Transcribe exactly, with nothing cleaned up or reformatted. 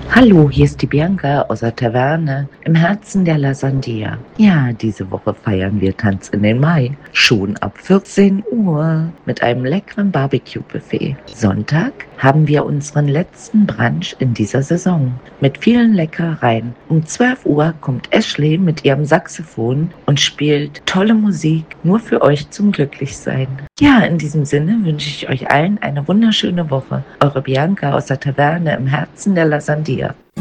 Hallo, hier ist die Bianca aus der Taverne im Herzen der La Sandia. Ja, diese Woche feiern wir Tanz in den Mai. Schon ab vierzehn Uhr mit einem leckeren Barbecue-Buffet. Sonntag haben wir unseren letzten Brunch in dieser Saison mit vielen Leckereien. Um zwölf Uhr kommt Ashley mit ihrem Saxophon und spielt tolle Musik nur für euch zum Glücklichsein. Ja, in diesem Sinne wünsche ich euch allen eine wunderschöne Woche. Eure Bianca aus der Taverne im Herzen der La Sandia.